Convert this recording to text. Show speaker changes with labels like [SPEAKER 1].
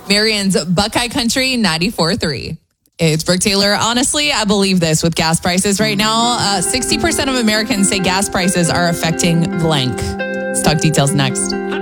[SPEAKER 1] Marion's Buckeye Country 94.3. It's Brooke Taylor. Honestly, I believe this with gas prices right now. 60% of Americans say gas prices are affecting blank. Let's talk details next.